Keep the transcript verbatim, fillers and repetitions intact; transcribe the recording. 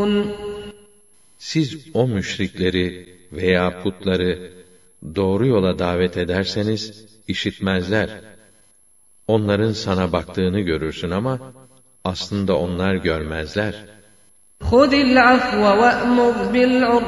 Siz o müşrikleri veya putları doğru yola davet ederseniz işitmezler. Onların sana baktığını görürsün ama aslında onlar görmezler. خُذِ الْعَفْوَ وَأْمُرْ بِالْعُرْفِ